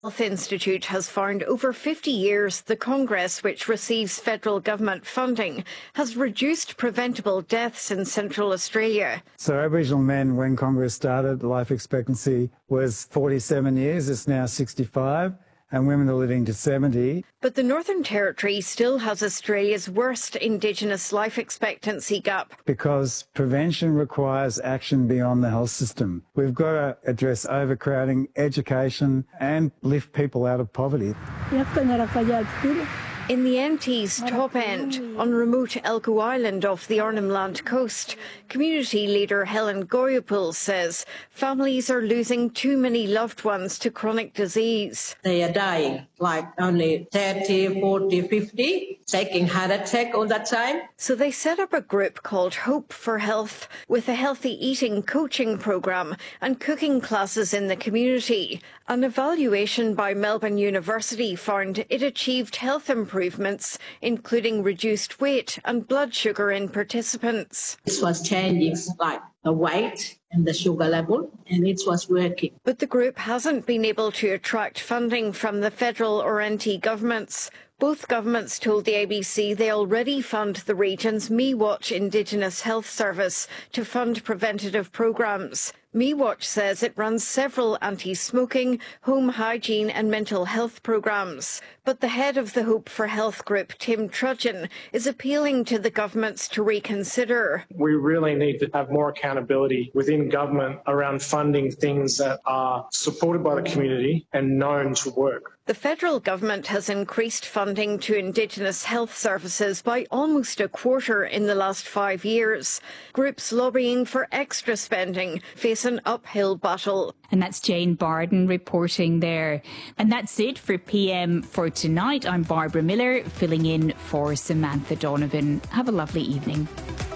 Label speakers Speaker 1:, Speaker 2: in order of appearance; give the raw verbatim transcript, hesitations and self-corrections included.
Speaker 1: Health Institute has found over fifty years the Congress, which receives federal government funding, has reduced preventable deaths in Central Australia.
Speaker 2: So Aboriginal men, when Congress started, life expectancy was forty-seven years, it's now sixty-five, and women are living to seventy.
Speaker 1: But the Northern Territory still has Australia's worst Indigenous life expectancy gap.
Speaker 2: Because prevention requires action beyond the health system. We've got to address overcrowding, education, and lift people out of poverty.
Speaker 1: In the N T's top end, on remote Elcho Island off the Arnhem Land coast, community leader Helen Goyapul says families are losing too many loved ones to chronic disease.
Speaker 3: They are dying, like only thirty, forty, fifty, taking heart attack all that time.
Speaker 1: So they set up a group called Hope for Health with a healthy eating coaching programme and cooking classes in the community. An evaluation by Melbourne University found it achieved health improvements, including reduced weight and blood sugar in participants.
Speaker 3: This was changing like the weight and the sugar level, and it was working.
Speaker 1: But the group hasn't been able to attract funding from the federal or N T governments. Both governments told the A B C they already fund the region's MeWatch Indigenous Health Service to fund preventative programmes. MeWatch says it runs several anti-smoking, home hygiene and mental health programmes. But the head of the Hope for Health group, Tim Trudgeon, is appealing to the governments to reconsider.
Speaker 4: We really need to have more accountability within government around funding things that are supported by the community and known to work.
Speaker 1: The federal government has increased funding to Indigenous health services by almost a quarter in the last five years. Groups lobbying for extra spending face an uphill battle.
Speaker 5: And that's Jane Barden reporting there. And that's it for P M for tonight. I'm Barbara Miller, filling in for Samantha Donovan. Have a lovely evening.